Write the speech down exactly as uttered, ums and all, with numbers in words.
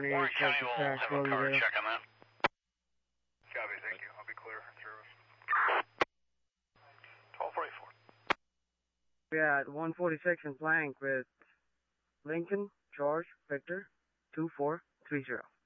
forty-eight. Warren County will crash, have a power check on that. Copy, thank you. I'll be clear in service. twelve forty-four. Yeah, at one forty-six in flank with Lincoln, George, Victor, two four three zero.